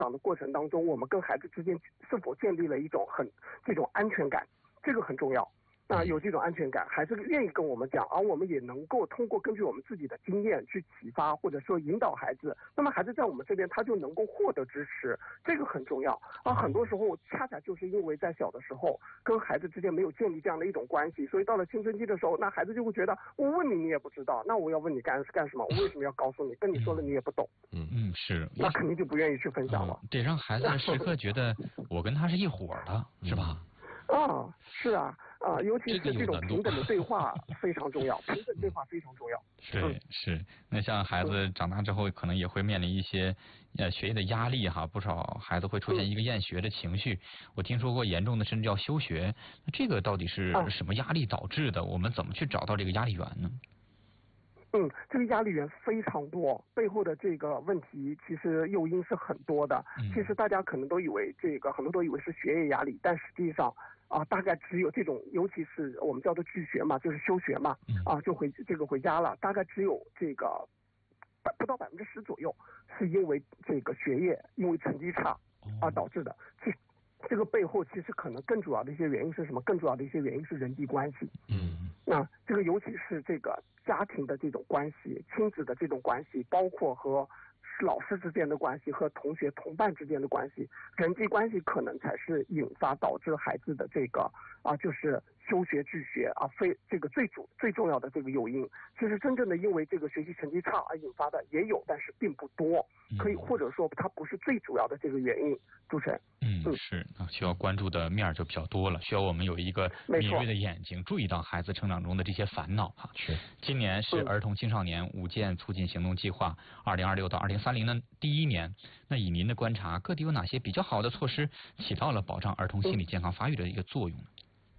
长的过程当中，我们跟孩子之间是否建立了一种这种安全感，这个很重要。有这种安全感，孩子愿意跟我们讲，而我们也能够通过根据我们自己的经验去启发或者说引导孩子，那么孩子在我们这边他就能够获得支持，这个很重要。而很多时候恰恰就是因为在小的时候跟孩子之间没有建立这样的一种关系，所以到了青春期的时候，那孩子就会觉得我问你也不知道，那我要问你干什么？我为什么要告诉你？跟你说了你也不懂。 是， 那肯定就不愿意去分享了。 得让孩子时刻觉得我跟他是一伙的，是吧？ 是啊，尤其是这种平等的对话非常重要，平等对话非常重要。 是。那像孩子长大之后，可能也会面临一些学业的压力哈，不少孩子会出现一个厌学的情绪。我听说过严重的甚至要休学，那这个到底是什么压力导致的？我们怎么去找到这个压力源呢？ 这个压力源非常多，背后的这个问题其实诱因是很多的。其实大家可能都以为很多都以为是学业压力，但实际上大概只有这种，尤其是我们叫做拒学嘛，就是休学嘛，就回家了，大概只有不到10%左右是因为这个学业，因为成绩差导致的。这个背后其实可能更主要的一些原因是什么？更主要的一些原因是人际关系。那这个尤其是这个家庭的这种关系、亲子的这种关系，包括和老师之间的关系和同学同伴之间的关系，人际关系可能才是引发导致孩子的这个就是休学拒学这个最重要的这个诱因。其实真正的因为这个学习成绩差而引发的也有，但是并不多，可以或者说它不是最主要的这个原因。主持人， 是需要关注的面就比较多了，需要我们有一个敏锐的眼睛，注意到孩子成长中的这些烦恼哈。 是， 今年是儿童青少年5件促进行动计划2026到2030的第1年。那以您的观察，各地有哪些比较好的措施起到了保障儿童心理健康发育的一个作用呢？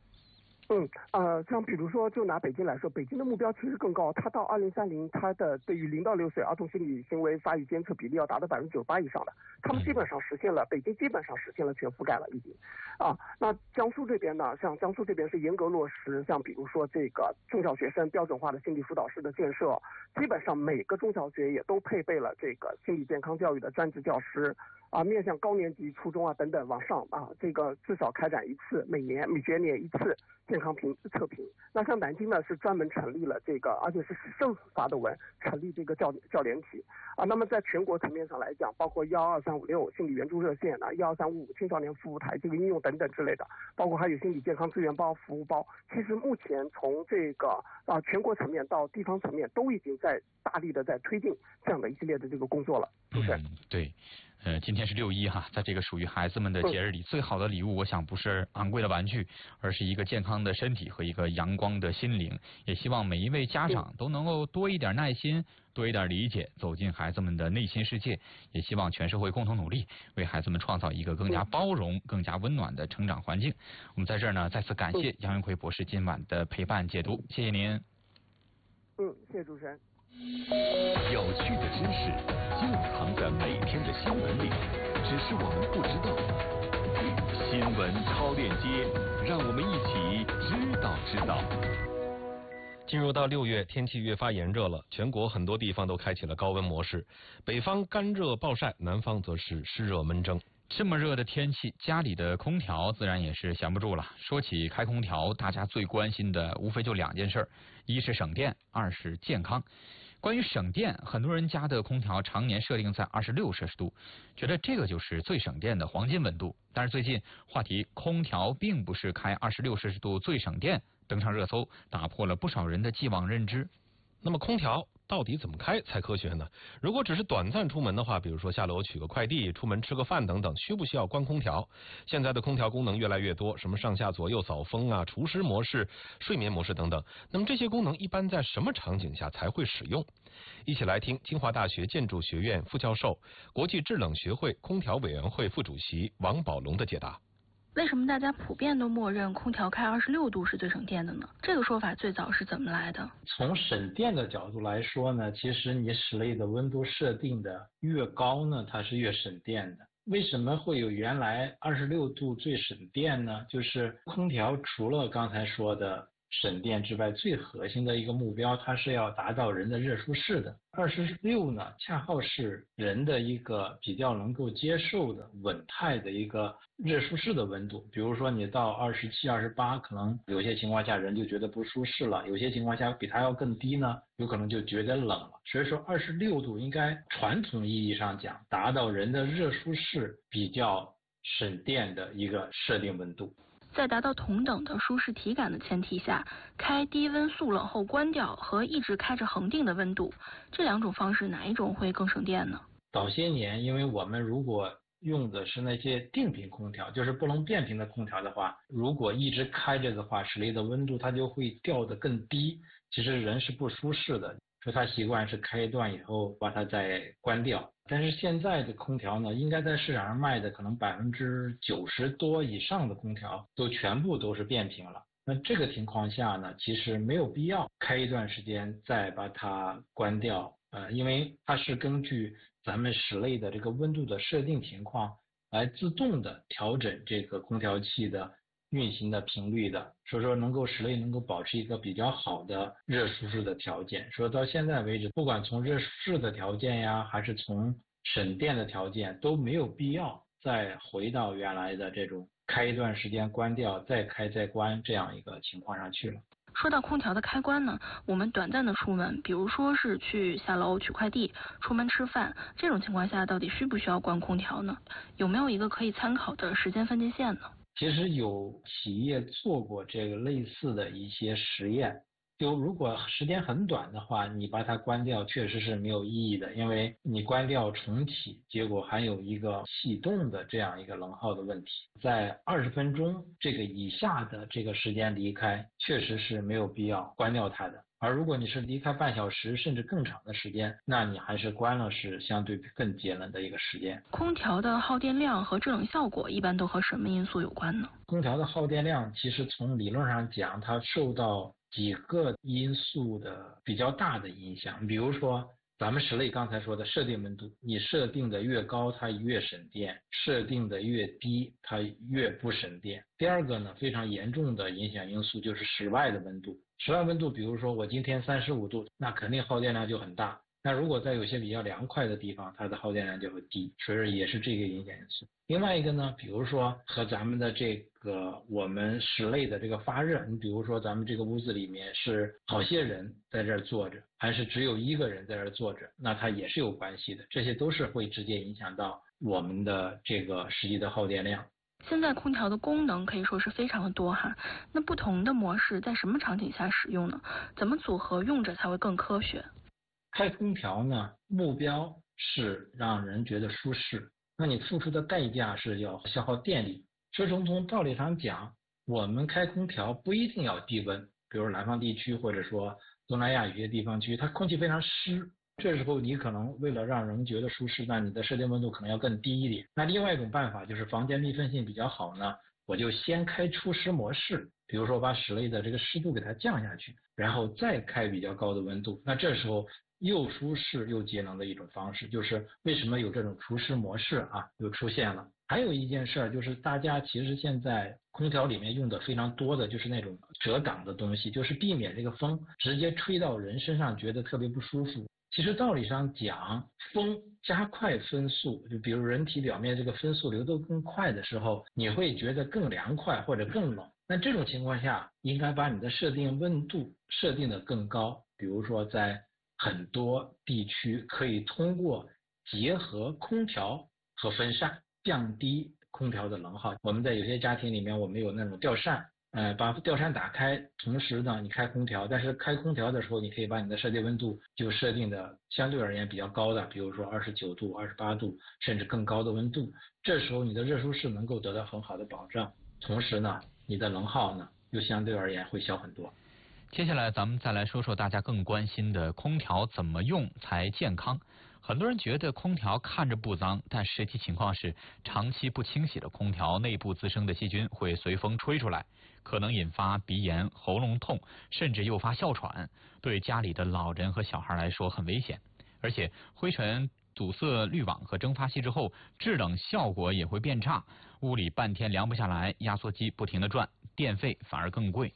像比如说，就拿北京来说，北京的目标其实更高，它到2030，它的对于0到6岁儿童心理行为发育监测比例要达到98%以上的，他们基本上实现了，北京基本上实现了全覆盖了已经。那江苏这边呢，像江苏这边是严格落实，像比如说这个中小学生标准化的心理辅导室的建设，基本上每个中小学也都配备了这个心理健康教育的专职教师。面向高年级、初中等等往上这个至少开展1次，每学年1次健康测评。那像南京呢是专门成立了这个，而且是市政府发的文，成立这个教联体那么在全国层面上来讲，包括12356心理援助热线12355青少年服务台这个应用等等之类的，包括还有心理健康资源包、服务包。其实目前从这个全国层面到地方层面都已经在大力的在推进这样的一系列的这个工作了。主持人， 对。今天是6·1哈，在这个属于孩子们的节日里，最好的礼物，我想不是昂贵的玩具，而是一个健康的身体和一个阳光的心灵。也希望每一位家长都能够多一点耐心，多一点理解，走进孩子们的内心世界。也希望全社会共同努力，为孩子们创造一个更加包容、更加温暖的成长环境。我们在这儿呢，再次感谢杨元奎博士今晚的陪伴解读，谢谢您。 谢谢主持人。 有趣的知识就藏在每天的新闻里，只是我们不知道。新闻超链接，让我们一起知道。 进入到6月，天气越发炎热了，全国很多地方都开启了高温模式，北方干热暴晒，南方则是湿热闷蒸。 这么热的天气，家里的空调自然也是闲不住了。说起开空调，大家最关心的无非就2件事，一是省电，二是健康。关于省电，很多人家的空调常年设定在26摄氏度，觉得这个就是最省电的黄金温度。但是最近话题空调并不是开26摄氏度最省电登上热搜，打破了不少人的既往认知。 那么空调到底怎么开才科学呢？如果只是短暂出门的话，比如说下楼取个快递、出门吃个饭等等，需不需要关空调？现在的空调功能越来越多，什么上下左右扫风除湿模式、睡眠模式等等。那么这些功能一般在什么场景下才会使用？一起来听清华大学建筑学院副教授、国际制冷学会空调委员会副主席王宝龙的解答。 为什么大家普遍都默认空调开26度是最省电的呢？这个说法最早是怎么来的？ 从省电的角度来说呢，其实你室内的温度设定的越高呢，它是越省电的。为什么会有原来26度最省电呢？就是空调除了刚才说的省电之外，最核心的一个目标，它是要达到人的热舒适的。26呢，恰好是人的一个比较能够接受的稳态的一个热舒适的温度。比如说你到27、28，可能有些情况下人就觉得不舒适了；有些情况下比它要更低呢，有可能就觉得冷了。所以说26度应该传统意义上讲，达到人的热舒适比较省电的一个设定温度。 在达到同等的舒适体感的前提下，开低温速冷后关掉和一直开着恒定的温度，这两种方式哪一种会更省电呢？ 早些年，因为我们如果用的是那些定频空调，就是不能变频的空调的话，如果一直开着的话，室内的温度它就会掉得更低，其实人是不舒适的。所以他习惯是开一段以后把它再关掉。但是现在的空调呢，应该在市场上卖的可能90%多以上的空调都全部都是变频了。那这个情况下呢，其实没有必要开一段时间再把它关掉，因为它是根据咱们室内的这个温度的设定情况来自动的调整这个空调器的运行的频率的，所以说室内能够保持一个比较好的热舒适的条件。说到现在为止，不管从热舒适的条件呀，还是从省电的条件，都没有必要再回到原来的这种开一段时间关掉再开再关这样一个情况上去了。 说到空调的开关呢，我们短暂的出门，比如说是去下楼取快递、出门吃饭，这种情况下到底需不需要关空调呢？有没有一个可以参考的时间分界线呢？ 其实有企业做过这个类似的一些实验，就如果时间很短的话，你把它关掉确实是没有意义的，因为你关掉重启，结果还有一个启动的这样一个能耗的问题。在20分钟这个以下的这个时间离开，确实是没有必要关掉它的。而如果你是离开半小时甚至更长的时间，那你还是关了是相对更节能的一个时间。 空调的耗电量和制冷效果一般都和什么因素有关呢？ 空调的耗电量其实从理论上讲，它受到几个因素的比较大的影响。比如说咱们室内刚才说的设定温度，你设定的越高它越省电，设定的越低它越不省电。第二个呢，非常严重的影响因素就是室外的温度。室外温度比如说我今天35度，那肯定耗电量就很大。那如果在有些比较凉快的地方，它的耗电量就会低，所以说也是这个影响因素。另外一个呢，比如说和咱们的这个我们室内的这个发热，你比如说咱们这个屋子里面是好些人在这儿坐着，还是只有一个人在这儿坐着，那它也是有关系的，这些都是会直接影响到我们的这个实际的耗电量。 现在空调的功能可以说是非常的多哈，那不同的模式在什么场景下使用呢？怎么组合用着才会更科学？ 开空调呢，目标是让人觉得舒适，那你付出的代价是要消耗电力。所以从道理上讲，我们开空调不一定要低温，比如南方地区或者说东南亚有些地方区，它空气非常湿，这时候你可能为了让人觉得舒适，那你的设定温度可能要更低一点。那另外一种办法就是房间密封性比较好呢，我就先开除湿模式，比如说把室内的这个湿度给它降下去，然后再开比较高的温度，那这时候又舒适又节能的一种方式。就是为什么有这种除湿模式啊，又出现了。还有一件事就是大家其实现在空调里面用的非常多的就是那种遮挡的东西，就是避免这个风直接吹到人身上觉得特别不舒服。其实道理上讲，风加快风速，就比如人体表面这个风速流动更快的时候，你会觉得更凉快或者更冷。那这种情况下，应该把你的设定温度设定的更高，比如说在很多地区可以通过结合空调和风扇降低空调的能耗。我们在有些家庭里面，我们有那种吊扇，把吊扇打开，同时呢你开空调，但是开空调的时候，你可以把你的设定温度就设定的相对而言比较高的，比如说29度、28度，甚至更高的温度。这时候你的热舒适能够得到很好的保障，同时呢你的能耗呢又相对而言会小很多。 接下来咱们再来说说大家更关心的空调怎么用才健康。很多人觉得空调看着不脏，但实际情况是长期不清洗的空调内部滋生的细菌会随风吹出来，可能引发鼻炎、喉咙痛，甚至诱发哮喘，对家里的老人和小孩来说很危险。而且灰尘堵塞滤网和蒸发器之后，制冷效果也会变差，屋里半天凉不下来，压缩机不停地转，电费反而更贵。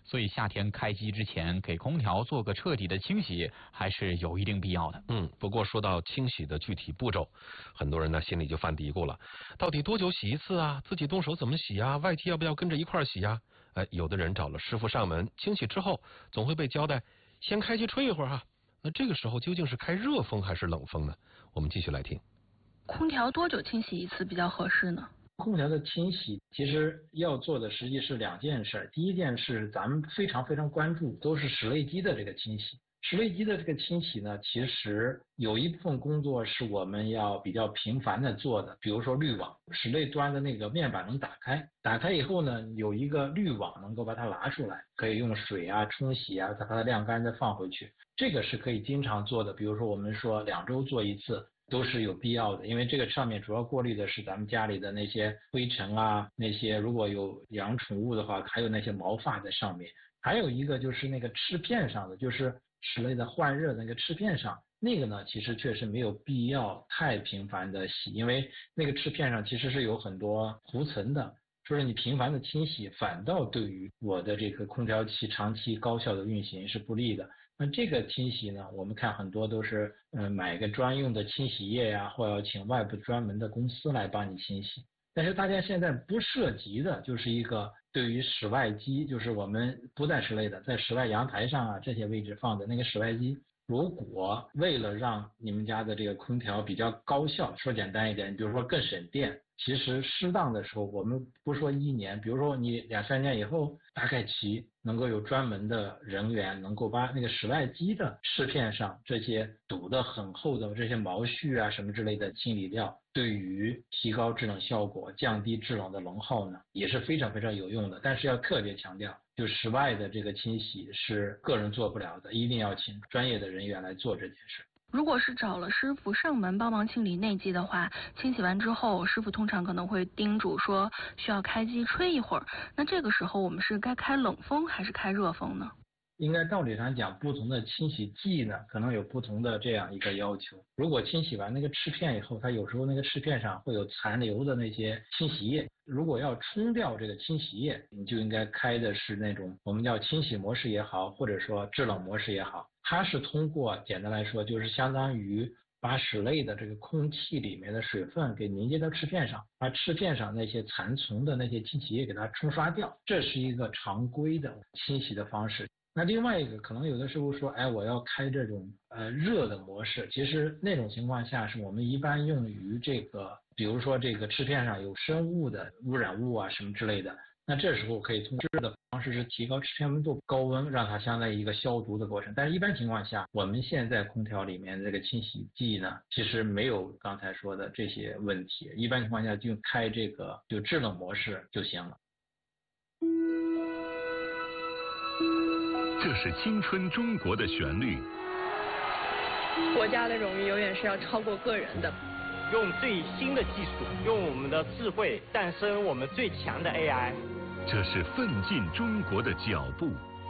所以夏天开机之前给空调做个彻底的清洗还是有一定必要的。 不过说到清洗的具体步骤，很多人呢心里就犯嘀咕了，到底多久洗一次啊？自己动手怎么洗啊？外机要不要跟着一块洗啊？有的人找了师傅上门清洗之后，总会被交代先开机吹一会儿那这个时候究竟是开热风还是冷风呢？我们继续来听。 空调多久清洗一次比较合适呢？ 空调的清洗其实要做的实际是2件事。第一件事咱们非常关注都是室内机的这个清洗。室内机的这个清洗呢，其实有一部分工作是我们要比较频繁的做的，比如说滤网，室内端的那个面板能打开以后呢，有一个滤网能够把它拿出来，可以用水冲洗再把它晾干再放回去，这个是可以经常做的。比如说我们说2周做一次都是有必要的，因为这个上面主要过滤的是咱们家里的那些灰尘那些如果有养宠物的话，还有那些毛发在上面。还有一个就是那个翅片上的，就是室内的换热那个翅片上，那个呢其实确实没有必要太频繁的洗，因为那个翅片上其实是有很多涂层的，所以你频繁的清洗反倒对于我的这个空调器长期高效的运行是不利的。那这个清洗呢，我们看很多都是买个专用的清洗液或要请外部专门的公司来帮你清洗。但是大家现在不涉及的就是一个对于室外机，就是我们不在室内的，在室外阳台上这些位置放的那个室外机，如果为了让你们家的这个空调比较高效，说简单一点，比如说更省电，其实适当的时候，我们不说1年，比如说你2-3年以后，大概其能够有专门的人员能够把那个室外机的翅片上这些堵得很厚的这些毛絮什么之类的清理掉，对于提高制冷效果、降低制冷的能耗呢，也是非常有用的。但是要特别强调，就室外的这个清洗是个人做不了的，一定要请专业的人员来做这件事。 如果是找了师傅上门帮忙清理内机的话，清洗完之后，师傅通常可能会叮嘱说需要开机吹一会儿。那这个时候我们是该开冷风还是开热风呢？ 应该道理上讲，不同的清洗剂呢，可能有不同的这样一个要求。如果清洗完那个翅片以后，它有时候那个翅片上会有残留的那些清洗液，如果要冲掉这个清洗液，你就应该开的是那种我们叫清洗模式也好，或者说制冷模式也好，它是通过简单来说就是相当于把室内的这个空气里面的水分给凝结到翅片上，把翅片上那些残存的那些清洗液给它冲刷掉，这是一个常规的清洗的方式。那另外一个可能有的时候说，我要开这种热的模式，其实那种情况下是我们一般用于这个，比如说这个翅片上有生物的污染物什么之类的，那这时候可以通过热的方式是提高翅片温度，高温让它相当于一个消毒的过程。但是一般情况下，我们现在空调里面这个清洗剂呢，其实没有刚才说的这些问题，一般情况下就开这个就制冷模式就行了。 这是青春中国的旋律。 国家的荣誉永远是要超过个人的。 用最新的技术，用我们的智慧诞生我们最强的 AI。 这是奋进中国的脚步。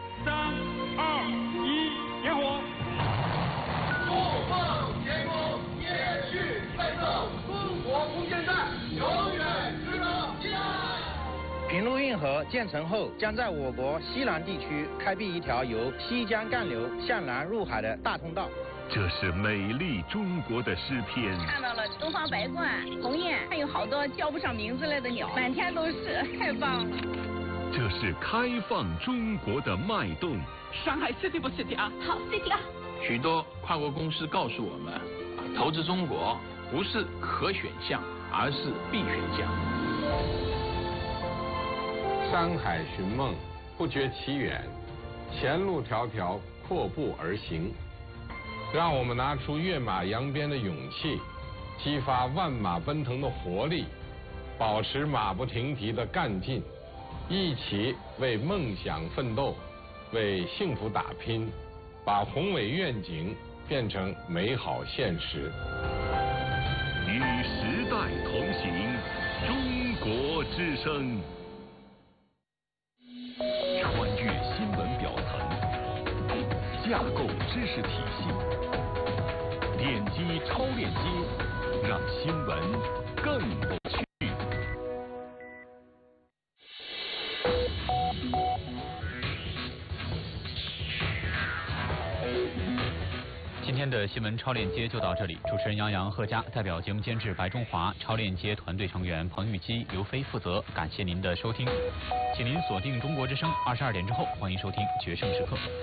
3、2、1，点火！ 不放天空，也去奋斗，中国空间站永远值得期待。 平陆运河建成后，将在我国西南地区开辟一条由西江干流向南入海的大通道。 这是美丽中国的诗篇。 看到了东方白鹳、鸿雁，还有好多叫不上名字来的鸟，满天都是，太棒了。 这是开放中国的脉动。 上海 City 不 City 啊？ 好 City 啊！ 许多跨国公司告诉我们，投资中国不是可选项，而是必选项。 山海寻梦，不觉其远；前路迢迢，阔步而行。让我们拿出跃马扬鞭的勇气，激发万马奔腾的活力，保持马不停蹄的干劲，一起为梦想奋斗，为幸福打拼，把宏伟愿景变成美好现实。 与时代同行，中国之声。穿越新闻表层，架构知识体系，点击超链接，让新闻更有趣。 的新闻超链接就到这里，主持人杨洋、贺佳，代表节目监制白中华，超链接团队成员彭玉基、刘飞负责。感谢您的收听，请您锁定中国之声，22点之后欢迎收听《决胜时刻》。